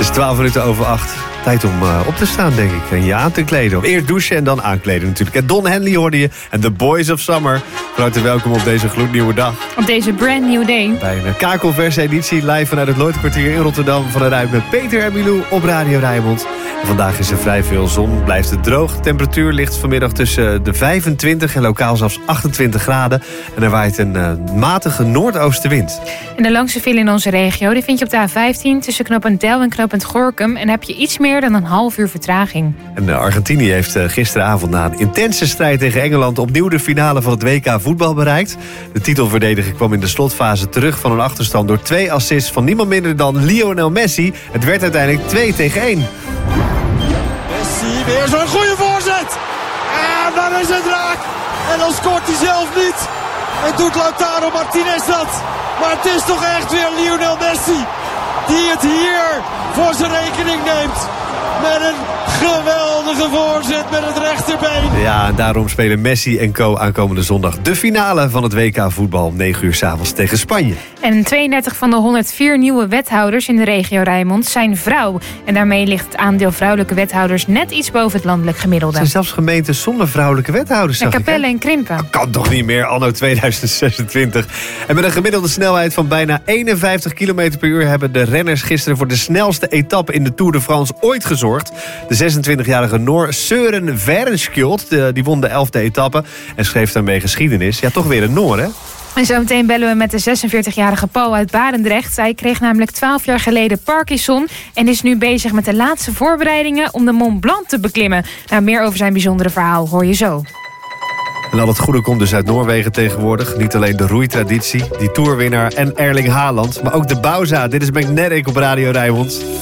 is 8:12. Tijd om op te staan, denk ik. En je aan te kleden. Of eerst douchen en dan aankleden natuurlijk. En Don Henley hoorde je. En The Boys of Summer. Van harte welkom op deze gloednieuwe dag. Op deze brand new day. Bij een kakelverse editie live vanuit het Lloydkwartier in Rotterdam. Van de Ruit met Peter en Milou op Radio Rijnmond. En vandaag is er vrij veel zon. Blijft het droog. De temperatuur ligt vanmiddag tussen de 25 en lokaal zelfs 28 graden. En er waait een matige noordoostenwind. En de langste file in onze regio die vind je op de A15 tussen knooppunt Del en knooppunt Gorinchem. En heb je iets meer dan een half uur vertraging. En Argentinië heeft gisteravond na een intense strijd tegen Engeland opnieuw de finale van het WK voetbal bereikt. De titelverdediger kwam in de slotfase terug van een achterstand door 2 assists van niemand minder dan Lionel Messi. Het werd uiteindelijk 2-1. Messi, weer zo'n goede voorzet. En dan is het raak. En dan scoort hij zelf niet. En doet Lautaro Martinez dat. Maar het is toch echt weer Lionel Messi die het hier voor zijn rekening neemt. Met een geweldige voorzet met het rechterbeen. Ja, en daarom spelen Messi en co. aankomende zondag de finale van het WK voetbal om 9 uur 's avonds tegen Spanje. En 32 van de 104 nieuwe wethouders in de regio Rijnmond zijn vrouw. En daarmee ligt het aandeel vrouwelijke wethouders net iets boven het landelijk gemiddelde. Er zijn zelfs gemeenten zonder vrouwelijke wethouders. En Capelle en Krimpen. Dat kan toch niet meer, anno 2026. En met een gemiddelde snelheid van bijna 51 km per uur... hebben de renners gisteren voor de snelste etappe in de Tour de France ooit gezorgd. De 26-jarige Noor Søren Verenskjold, die won de 11e etappe... en schreef daarmee geschiedenis. Ja, toch weer een Noor, hè? En zometeen bellen we met de 46-jarige Paul uit Barendrecht. Hij kreeg namelijk 12 jaar geleden Parkinson... en is nu bezig met de laatste voorbereidingen om de Mont Blanc te beklimmen. Nou, meer over zijn bijzondere verhaal hoor je zo. En al het goede komt dus uit Noorwegen tegenwoordig. Niet alleen de roeitraditie, die toerwinnaar en Erling Haaland... maar ook de Bauza. Dit is Magnetic op Radio Rijnmond.